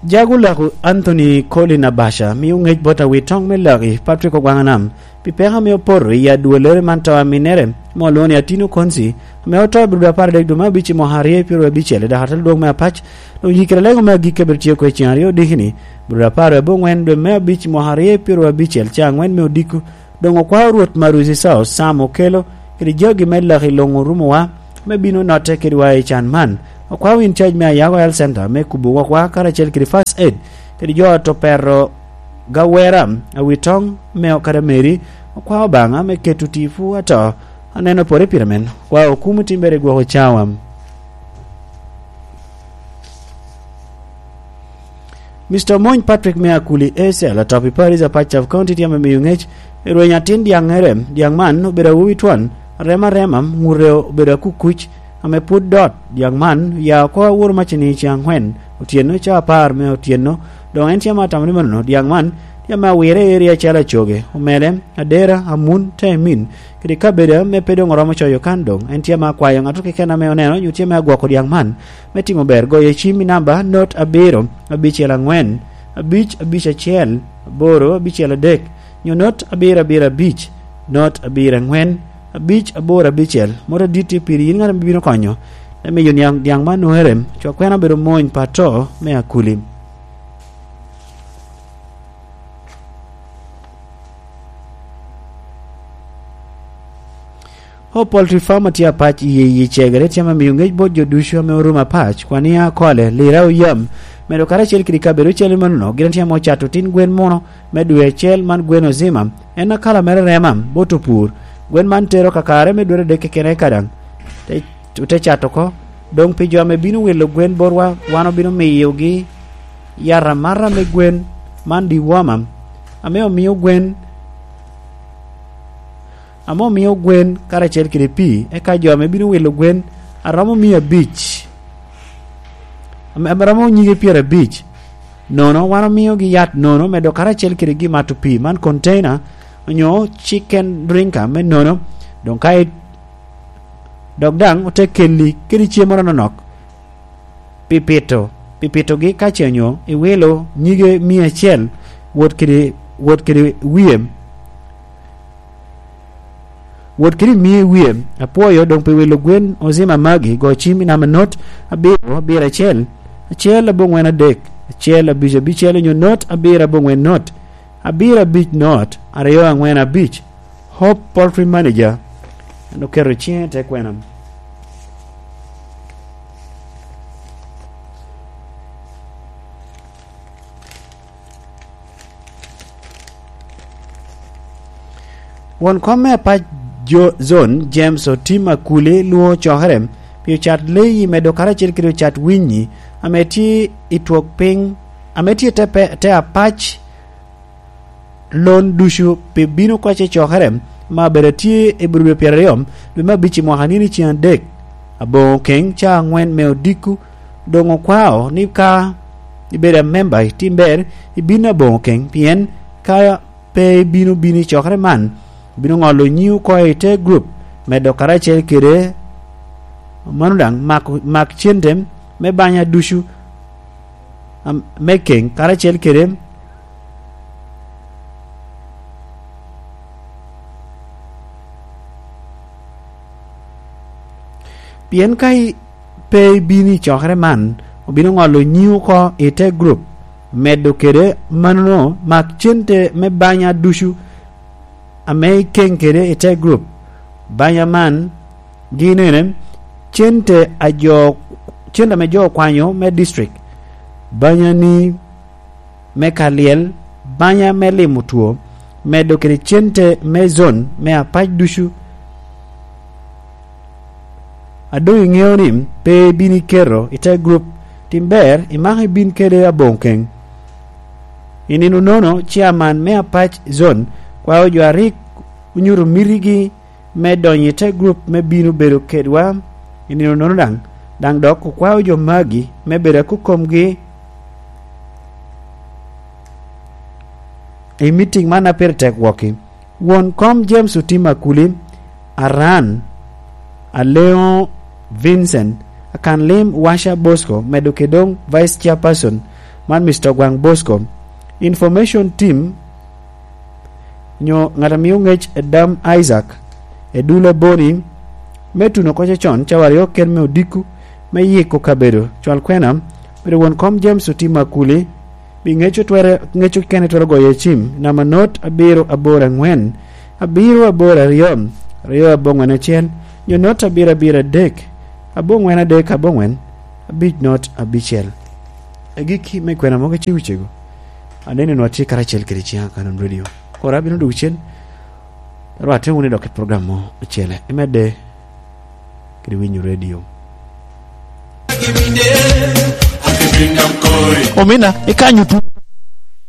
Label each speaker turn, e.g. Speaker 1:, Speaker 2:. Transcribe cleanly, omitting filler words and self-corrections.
Speaker 1: Jagulaku Anthony Colin Abasha mi ungej bota witong melagi Patrick Ogwanganam pipeha mi oporo ya duelere mantawa minere moloni atinu konsi me oto bruda parde duma bichi moharie piro bichele da hatal dog me apach no yikrelego me gike bertio ko chiario dihini bruda pare bongwen de me bichi moharie piro bichel changwen me odiku dongo kwa ruot maruzi sao samo kelo kiri jogi melagi longo rumowa me bino note kiri wa chanman kwa win charge me ayago health center me kubu kwa kara chel kiri first aid kiri jo to perro gaweram awitong me okara meri kwa banga me ketutifu ato aneno pore piramen kwa okumu timbere gwo chawam. Mr. Moin Patrick Meakuli Esel topi Paris a patch of county tiam me yungech ronya tin diang ngerem diang man no bera witwan rema ngureo bera kukuch ame put dot diang man ya ko wur machini changwen utieno cha par me utieno don entia matam ni no diang man ya ma wire area chala choge umele adera amun temin kidi kabeda me pedo ngoro choyo kandong entia ma kwayo ngatuke kena me oneno yutie me agwako diang man metimo bergo ye chimi namba not abero abichela ngwen abich achiel boro abichela dek not abira beach not abira ngwen abich abora bichel mora diti piri ngara bibino konyo me yon diang man no herem chokwena bero moin pato me akuli. Ho poultry farmer tia patch ye chegere tia miyungej bojo dusho me uruma patch kwani akole lirao yam medo kara chel kiri kabero chel manno girantia mo chato tin gwen mono medwe chel man gweno zima ena kala mere remam boto pur gwen man tero kakare medore deke kene kadang te chato ko dong pijo me binu welo gwen borwa wano binu miyogi yara marra me gwen man di wamam ameo miyo gwen kara chel kiri pi eka jo me binu welo gwen aramo miya beach amaramo nyige piera beach nono wano miyo gi yat nono medo kara chel kiri gi matu pi man container nyo chicken drinker me nono don kai dogdang ote kelli kiri chiemo nonok pipito gi kachenyo iwelo nyige miya chel wot kiri wiem apoyo dong pe welo gwen ozima magi go chimi na manot abira chel bongwena dek chel abija bichel nyo not abira bongwen not abira beach not arayo angwena beach Hope Poultry Manager no kero chiente kwenam. Won komme pa zone James Otima Kule luo choherem pio chat leyi medo kara chirkiro chat winyi ameti itwok ping ameti te apach lon dushu pe bino kwache choherem ma bereti ebrube pierayom luma bichi mohanini chian dek abo keng cha ngwen meodiku dongo kwao nipka ibera member timber ibina bo keng pien kaya pe bini choherem man bino ngolo new ko ite group medo karache kire manudang mak chindem me banya dushu making karache kire pien kai pe bini chokre man bino ngolo new ko ite group medo kire manuno mak chinte me banya dushu ame kenkere ite group banyaman ginenen chente me jo kwanyo me district banyani me kaliel banya me limutuo me dokere chente me zone me apaj dushu ado ngeonim pe bini kero ite group timber imahi bin kere abonkeng ininu nono chairman me apaj zone kwa ojo arik unyuru mirigi me donyite group me binu bedo kedwa inino nono dang dok kwa ojo magi me beda kukomgi a meeting mana pertek walking won kom James Otima Kuli aran Aleo Vincent akan lim Washa Bosco medo kedong vice chairperson man Mr. Gwang Bosco information team nyo ngata miyo ngech Edam Isaac Edula Boni metuno koche chon chawario ken me odiku me yiko kabedo chwal kwena pero won kom James Otima Kuli bi ngecho twere ngecho kene twere goye chim na manot abiro abora ngwen abiro abora riom rio abongwen achiel nyo not abira bira dek abongwen adek abongwen abich not abichel egiki me kwena moga chiwichego anene no ati karachel kirichia kanon radio kora bino duchen rwate une doket program mo chele emede kiriwinyu radio
Speaker 2: Omina ikanyu tu